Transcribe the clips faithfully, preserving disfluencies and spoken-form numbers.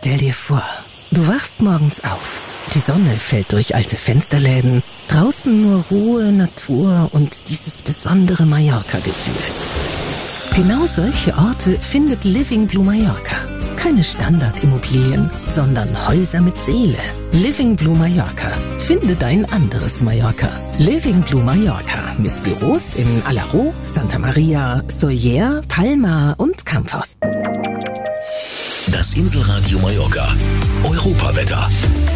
Stell dir vor, du wachst morgens auf. Die Sonne fällt durch alte Fensterläden. Draußen nur Ruhe, Natur und dieses besondere Mallorca-Gefühl. Genau solche Orte findet Living Blue Mallorca. Keine Standardimmobilien, sondern Häuser mit Seele. Living Blue Mallorca. Finde dein anderes Mallorca. Living Blue Mallorca mit Büros in Alaró, Santa Maria, Sóller, Palma und Campos. Das Inselradio Mallorca. Europawetter.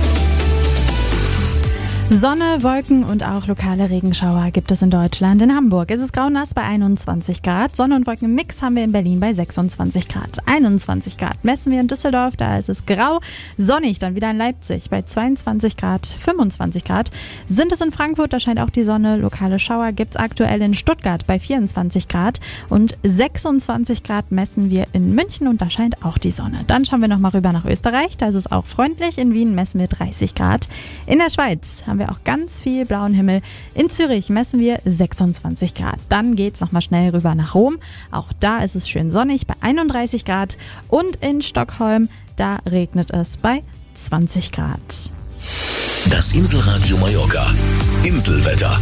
Sonne, Wolken und auch lokale Regenschauer gibt es in Deutschland. In Hamburg ist es grau-nass bei einundzwanzig Grad. Sonne und Wolken im Mix haben wir in Berlin bei sechsundzwanzig Grad. einundzwanzig Grad messen wir in Düsseldorf, da ist es grau. Sonnig dann wieder in Leipzig bei zweiundzwanzig Grad. fünfundzwanzig Grad sind es in Frankfurt, da scheint auch die Sonne. Lokale Schauer gibt es aktuell in Stuttgart bei vierundzwanzig Grad. Und sechsundzwanzig Grad messen wir in München und da scheint auch die Sonne. Dann schauen wir nochmal rüber nach Österreich, da ist es auch freundlich. In Wien messen wir dreißig Grad. In der Schweiz haben wir auch ganz viel blauen Himmel. In Zürich messen wir sechsundzwanzig Grad. Dann geht es nochmal schnell rüber nach Rom. Auch da ist es schön sonnig bei einunddreißig Grad. Und in Stockholm, da regnet es bei zwanzig Grad. Das Inselradio Mallorca. Inselwetter.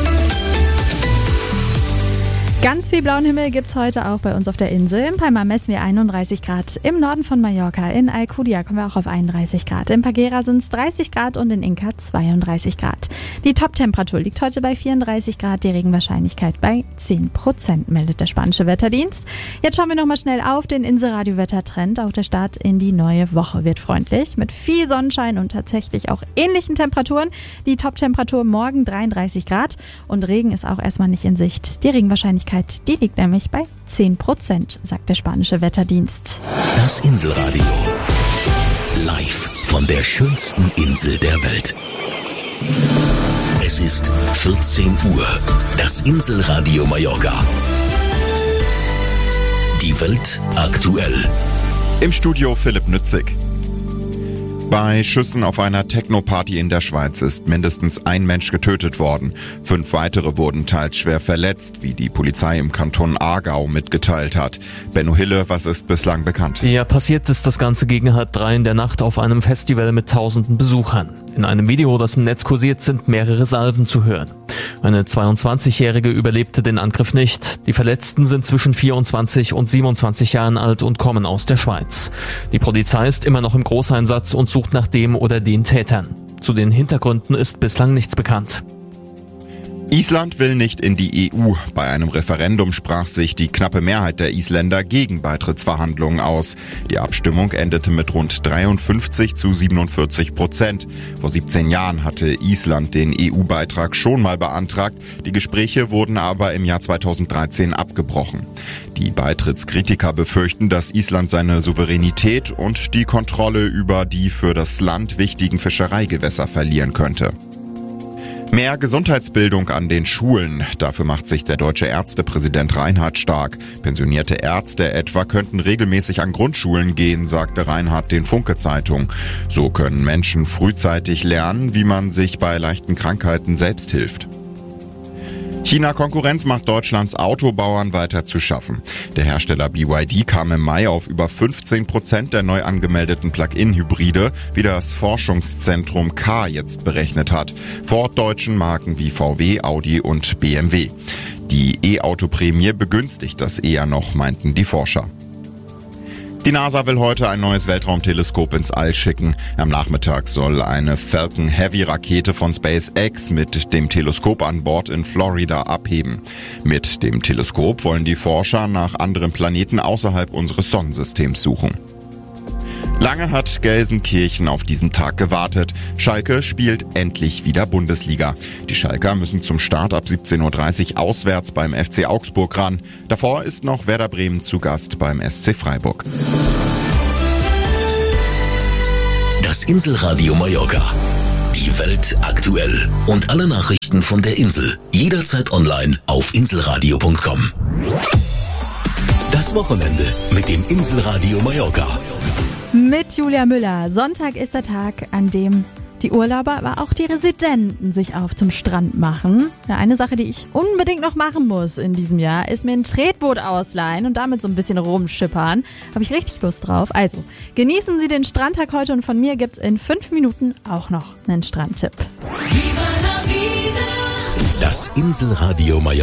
Ganz viel blauen Himmel gibt's heute auch bei uns auf der Insel. In Palma messen wir einunddreißig Grad. Im Norden von Mallorca, in Alcudia, kommen wir auch auf einunddreißig Grad. In Paguera sind es dreißig Grad und in Inca zweiunddreißig Grad. Die Top-Temperatur liegt heute bei vierunddreißig Grad, die Regenwahrscheinlichkeit bei zehn Prozent, meldet der spanische Wetterdienst. Jetzt schauen wir nochmal schnell auf den Inselradio-Wettertrend. Auch der Start in die neue Woche wird freundlich, mit viel Sonnenschein und tatsächlich auch ähnlichen Temperaturen. Die Top-Temperatur morgen dreiunddreißig Grad und Regen ist auch erstmal nicht in Sicht. Die Regenwahrscheinlichkeit Die liegt nämlich bei zehn Prozent, sagt der spanische Wetterdienst. Das Inselradio. Live von der schönsten Insel der Welt. Es ist vierzehn Uhr. Das Inselradio Mallorca. Die Welt aktuell. Im Studio Philipp Nützig. Bei Schüssen auf einer Techno-Party in der Schweiz ist mindestens ein Mensch getötet worden. Fünf weitere wurden teils schwer verletzt, wie die Polizei im Kanton Aargau mitgeteilt hat. Benno Hille, was ist bislang bekannt? Ja, passiert ist das Ganze gegen halb drei in der Nacht auf einem Festival mit tausenden Besuchern. In einem Video, das im Netz kursiert, sind mehrere Salven zu hören. Eine zweiundzwanzigjährige überlebte den Angriff nicht. Die Verletzten sind zwischen vierundzwanzig und siebenundzwanzig Jahren alt und kommen aus der Schweiz. Die Polizei ist immer noch im Großeinsatz und sucht nach dem oder den Tätern. Zu den Hintergründen ist bislang nichts bekannt. Island will nicht in die E U. Bei einem Referendum sprach sich die knappe Mehrheit der Isländer gegen Beitrittsverhandlungen aus. Die Abstimmung endete mit rund dreiundfünfzig zu siebenundvierzig Prozent. Vor siebzehn Jahren hatte Island den E U-Beitrag schon mal beantragt. Die Gespräche wurden aber im Jahr zweitausenddreizehn abgebrochen. Die Beitrittskritiker befürchten, dass Island seine Souveränität und die Kontrolle über die für das Land wichtigen Fischereigewässer verlieren könnte. Mehr Gesundheitsbildung an den Schulen. Dafür macht sich der deutsche Ärztepräsident Reinhardt stark. Pensionierte Ärzte etwa könnten regelmäßig an Grundschulen gehen, sagte Reinhardt den Funke-Zeitung. So können Menschen frühzeitig lernen, wie man sich bei leichten Krankheiten selbst hilft. China-Konkurrenz macht Deutschlands Autobauern weiter zu schaffen. Der Hersteller B Y D kam im Mai auf über fünfzehn Prozent der neu angemeldeten Plug-in-Hybride, wie das Forschungszentrum K jetzt berechnet hat. Vor deutschen Marken wie V W, Audi und B M W. Die E-Auto-Prämie begünstigt das eher noch, meinten die Forscher. Die NASA will heute ein neues Weltraumteleskop ins All schicken. Am Nachmittag soll eine Falcon Heavy Rakete von SpaceX mit dem Teleskop an Bord in Florida abheben. Mit dem Teleskop wollen die Forscher nach anderen Planeten außerhalb unseres Sonnensystems suchen. Lange hat Gelsenkirchen auf diesen Tag gewartet. Schalke spielt endlich wieder Bundesliga. Die Schalker müssen zum Start ab siebzehn Uhr dreißig auswärts beim F C Augsburg ran. Davor ist noch Werder Bremen zu Gast beim S C Freiburg. Das Inselradio Mallorca. Die Welt aktuell. Und alle Nachrichten von der Insel. Jederzeit online auf inselradio punkt com. Das Wochenende mit dem Inselradio Mallorca. Mit Julia Müller. Sonntag ist der Tag, an dem die Urlauber, aber auch die Residenten sich auf zum Strand machen. Ja, eine Sache, die ich unbedingt noch machen muss in diesem Jahr, ist mir ein Tretboot ausleihen und damit so ein bisschen rumschippern. Habe ich richtig Lust drauf. Also, genießen Sie den Strandtag heute und von mir gibt's in fünf Minuten auch noch einen Strandtipp. Das Inselradio Mallorca.